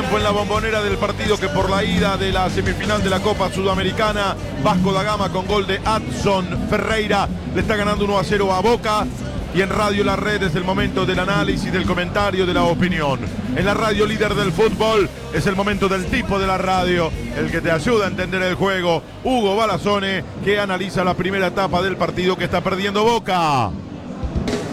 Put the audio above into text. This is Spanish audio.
tiempo en la Bombonera del partido que por la ida de la semifinal de la Copa Sudamericana, Vasco da Gama con gol de Adson Ferreira le está ganando 1-0 a Boca. Y en Radio La Red es el momento del análisis, del comentario, de la opinión. En la radio líder del fútbol es el momento del tipo de la radio, el que te ayuda a entender el juego, Hugo Balazone, que analiza la primera etapa del partido que está perdiendo Boca.